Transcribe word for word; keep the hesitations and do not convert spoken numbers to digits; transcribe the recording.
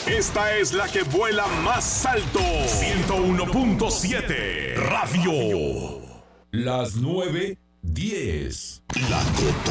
Esta es la que vuela más alto. ciento uno punto siete Radio. Las nueve diez. La